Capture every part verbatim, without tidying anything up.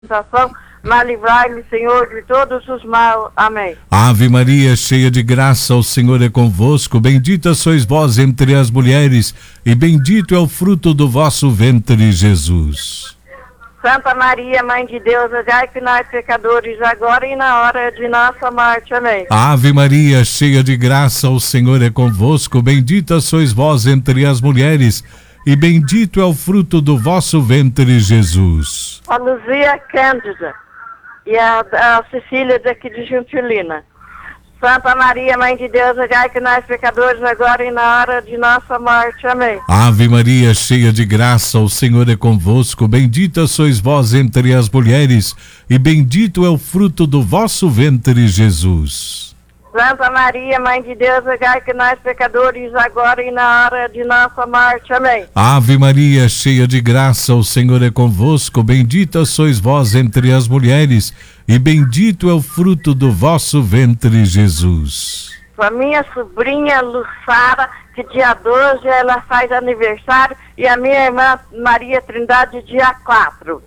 tentação, mas livrai-me, Senhor, de todos os mal. Amém. Ave Maria, cheia de graça, o Senhor é convosco. Bendita sois vós entre as mulheres, e bendito é o fruto do vosso ventre, Jesus. Santa Maria, Mãe de Deus, rogai por nós pecadores, agora e na hora de nossa morte. Amém. Ave Maria, cheia de graça, o Senhor é convosco. Bendita sois vós entre as mulheres, e bendito é o fruto do vosso ventre, Jesus. A Luzia Cândida e a, a Cecília daqui de Juntilina. Santa Maria, Mãe de Deus, rogai por nós pecadores, agora e na hora de nossa morte. Amém. Ave Maria, cheia de graça, o Senhor é convosco. Bendita sois vós entre as mulheres, e bendito é o fruto do vosso ventre, Jesus. Santa Maria, Mãe de Deus, rogai por nós pecadores, agora e na hora de nossa morte. Amém. Ave Maria, cheia de graça, o Senhor é convosco. Bendita sois vós entre as mulheres, e bendito é o fruto do vosso ventre, Jesus. A minha sobrinha Luçara, que dia doze ela faz aniversário, e a minha irmã Maria Trindade, dia quatro.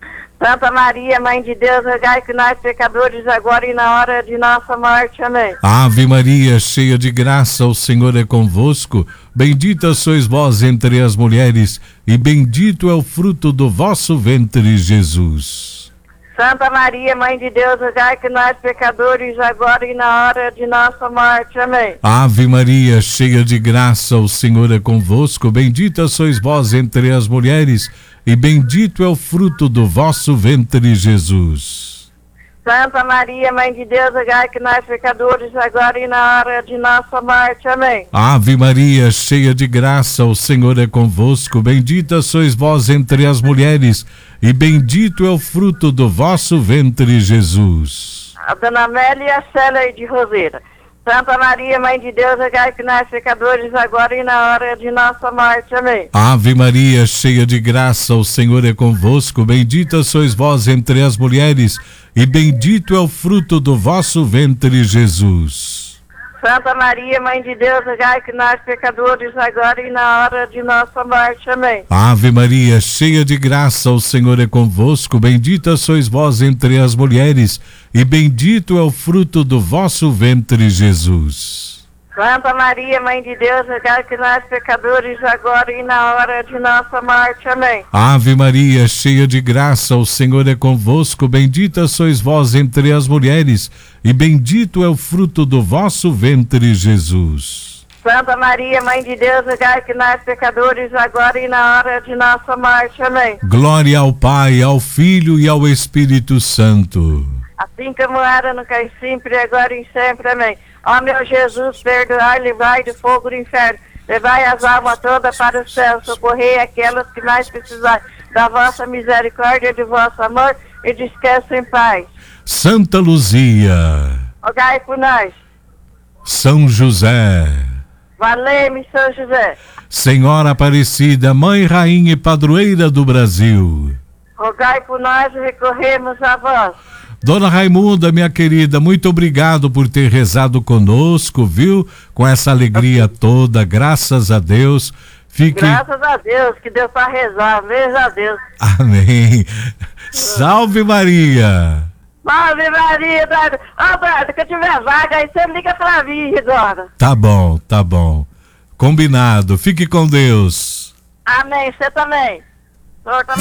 Santa Maria, Mãe de Deus, rogai por nós pecadores, agora e na hora de nossa morte. Amém. Ave Maria, cheia de graça, o Senhor é convosco. Bendita sois vós entre as mulheres, e bendito é o fruto do vosso ventre, Jesus. Santa Maria, Mãe de Deus, rogai por nós pecadores, agora e na hora de nossa morte. Amém. Ave Maria, cheia de graça, o Senhor é convosco. Bendita sois vós entre as mulheres, e bendito é o fruto do vosso ventre, Jesus. Santa Maria, Mãe de Deus, rogai por nós pecadores, agora e na hora de nossa morte. Amém. Ave Maria, cheia de graça, o Senhor é convosco. Bendita sois vós entre as mulheres, e bendito é o fruto do vosso ventre, Jesus. A Dona Amélia e a Célia de Roseira. Santa Maria, Mãe de Deus, rogai por nós pecadores, agora e na hora de nossa morte. Amém. Ave Maria, cheia de graça, o Senhor é convosco. Bendita sois vós entre as mulheres, e bendito é o fruto do vosso ventre, Jesus. Santa Maria, Mãe de Deus, rogai por nós pecadores, agora e na hora de nossa morte. Amém. Ave Maria, cheia de graça, o Senhor é convosco. Bendita sois vós entre as mulheres, e bendito é o fruto do vosso ventre, Jesus. Santa Maria, Mãe de Deus, rogai por nós pecadores, agora e na hora de nossa morte. Amém. Ave Maria, cheia de graça, o Senhor é convosco. Bendita sois vós entre as mulheres, e bendito é o fruto do vosso ventre, Jesus. Santa Maria, Mãe de Deus, rogai por nós pecadores, agora e na hora de nossa morte. Amém. Glória ao Pai, ao Filho e ao Espírito Santo. Assim como era no cai sempre, agora e sempre. Amém. Ó meu Jesus, perdoai, livrai do fogo do inferno, levai as almas todas para o céu, socorrei aquelas que mais precisarem da vossa misericórdia e do vosso amor, e descanso em paz. Santa Luzia, Rogai por nós. São José, Valei-me, São José. Senhora Aparecida, Mãe, Rainha e Padroeira do Brasil, Rogai por nós e recorremos a vós. Dona Raimunda, minha querida, muito obrigado por ter rezado conosco, viu? Com essa alegria toda, graças a Deus. Fique... Graças a Deus, que deu para rezar, beijo a Deus. Amém. Salve Maria. Salve Maria, Eduardo. Ó, Eduardo, que eu tiver vaga, aí você liga pra mim agora. Tá bom, tá bom. Combinado. Fique com Deus. Amém, você também. O senhor também.